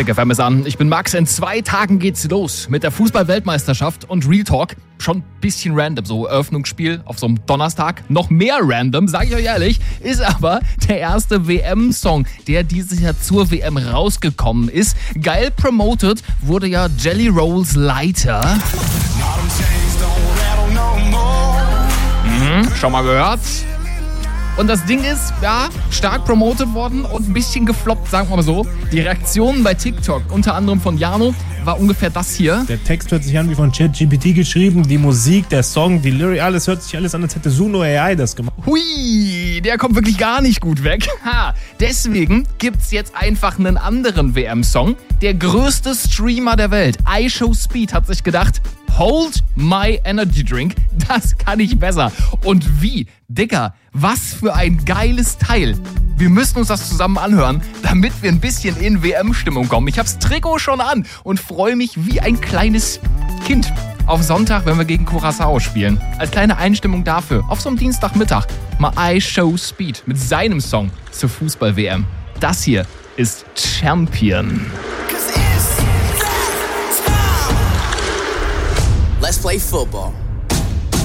Big FM ist an. Ich bin Max. In 2 Tagen geht's los mit der Fußball-Weltmeisterschaft und Real Talk. Schon ein bisschen random, so Eröffnungsspiel auf so einem Donnerstag. Noch mehr random, sage ich euch ehrlich, ist aber der erste WM-Song, der dieses Jahr zur WM rausgekommen ist. Geil promoted wurde ja Jelly Rolls Lighter. Schon mal gehört? Und das Ding ist, ja, stark promotet worden und ein bisschen gefloppt, sagen wir mal so. Die Reaktionen bei TikTok, unter anderem von Jano, war ungefähr das hier. Der Text hört sich an wie von ChatGPT geschrieben, die Musik, der Song, die Lyric, alles hört sich alles an, als hätte Suno AI das gemacht. Hui, der kommt wirklich gar nicht gut weg. Deswegen gibt's jetzt einfach einen anderen WM-Song. Der größte Streamer der Welt, iShowSpeed, hat sich gedacht, Hold My Energy Drink, das kann ich besser. Und wie? Digga, was für ein geiles Teil. Wir müssen uns das zusammen anhören, damit wir ein bisschen in WM-Stimmung kommen. Ich hab's Trikot schon an und freue mich wie ein kleines Kind auf Sonntag, wenn wir gegen Curaçao spielen. Als kleine Einstimmung dafür, auf so einem Dienstagmittag, mal iShowSpeed mit seinem Song zur Fußball-WM. Das hier ist Champion. Let's play football.